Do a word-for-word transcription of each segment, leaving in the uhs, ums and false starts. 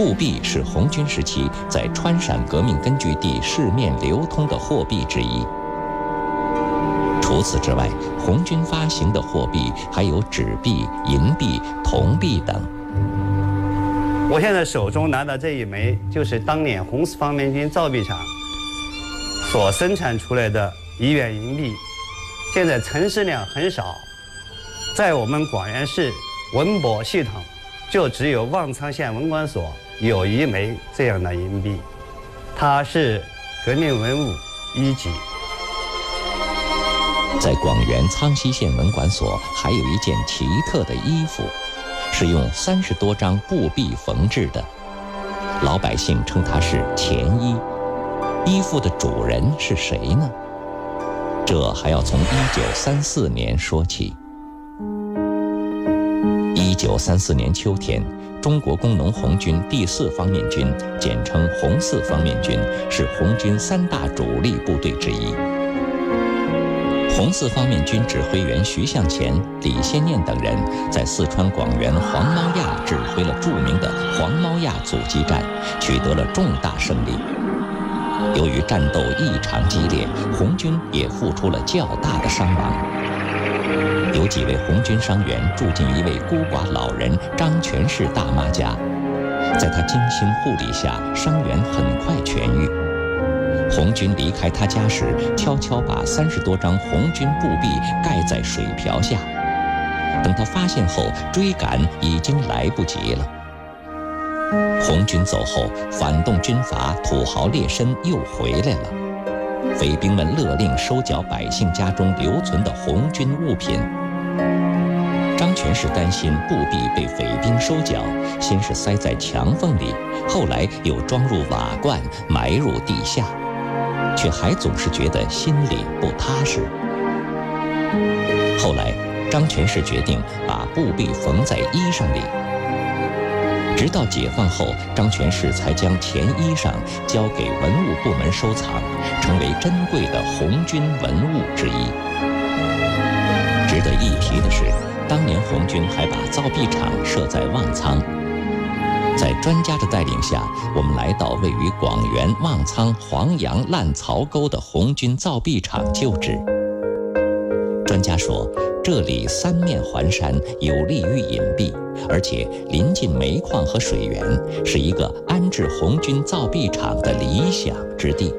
布币是红军时期在川陕革命根据地市面流通的货币之一。除此之外，红军发行的货币还有纸币、银币、铜币等。 我现在手中拿的这一枚，就是当年红四方面军造币厂所生产出来的一元银币，现在存世量很少，在我们广元市文博系统，就只有望苍县文管所有一枚这样的银币，它是革命文物一级。 在广元苍溪县文管所还有一件奇特的衣服，是用三十多张布币缝制的，老百姓称它是钱衣。衣服的主人是谁呢？这还要从一九三四年说起。一九三四年秋天，中国工农红军第四方面军，简称红四方面军，是红军三大主力部队之一。红四方面军指挥员徐向前、李先念等人在四川广元黄猫垭指挥了著名的黄猫垭阻击战，取得了重大胜利。由于战斗异常激烈，红军也付出了较大的伤亡。有几位红军伤员住进一位孤寡老人张全氏大妈家，在她精心护理下，伤员很快痊愈。红军离开他家时，悄悄把三十多张红军布币盖在水瓢下。等他发现后，追赶已经来不及了。红军走后，反动军阀、土豪劣绅又回来了。匪兵们勒令收缴百姓家中留存的红军物品。张全氏担心布币被匪兵收缴，先是塞在墙缝里，后来又装入瓦罐，埋入地下。却还总是觉得心里不踏实。后来，张全氏决定把布币缝在衣裳里。直到解放后，张全氏才将钱衣裳交给文物部门收藏，成为珍贵的红军文物之一。值得一提的是，当年红军还把造币厂设在望苍。在专家的带领下，我们来到位于广元望苍黄杨烂槽沟的红军造币厂旧址。专家说，这里三面环山，有利于隐蔽，而且临近煤矿和水源，是一个安置红军造币厂的理想之地。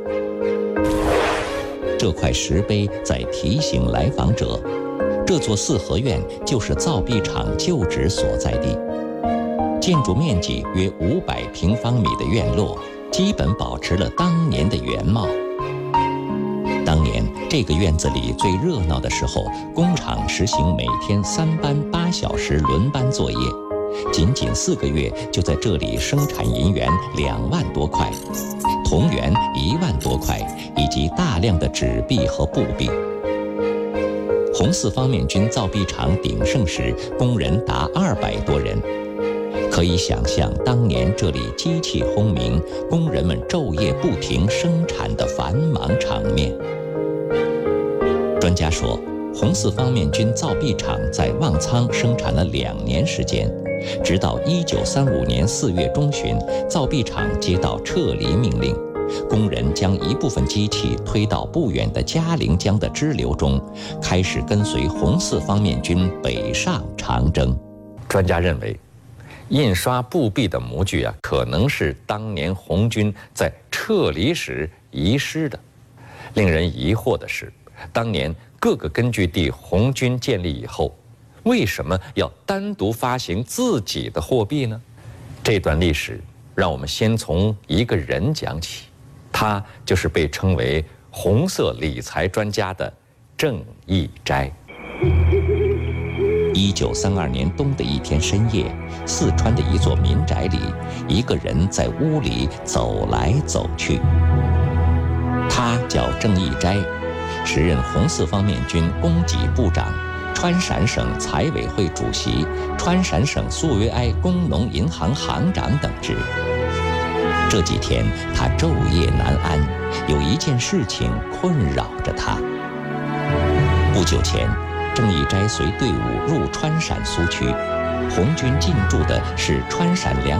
这块石碑在提醒来访者，这座四合院就是造币厂旧址所在地。建筑面积约五百平方米的院落，基本保持了当年的原貌。当年这个院子里最热闹的时候，工厂实行每天三班八小时轮班作业，仅仅四个月就在这里生产银元两万多块，铜元一万多块，以及大量的纸币和布币。红四方面军造币厂鼎盛时，工人达二百多人。可以想象当年这里机器轰鸣，工人们昼夜不停生产的繁忙场面。专家说，红四方面军造币厂在望苍生产了两年时间，直到一九三五年四月中旬，造币厂接到撤离命令，工人将一部分机器推到不远的嘉陵江的支流中，开始跟随红四方面军北上长征。 专家认为，印刷布币的模具啊，可能是当年红军在撤离时遗失的。令人疑惑的是，当年各个根据地红军建立以后，为什么要单独发行自己的货币呢？这段历史让我们先从一个人讲起，他就是被称为红色理财专家的郑义斋。 一九三二年冬的一天深夜，四川的一座民宅里，一个人在屋里走来走去。他叫郑义斋，时任红四方面军供给部长、川陕省财委会主席、川陕省苏维埃工农银行行长等职。这几天他昼夜难安，有一件事情困扰着他。不久前，郑义斋随队伍入川陕苏区，红军进驻的是川陕两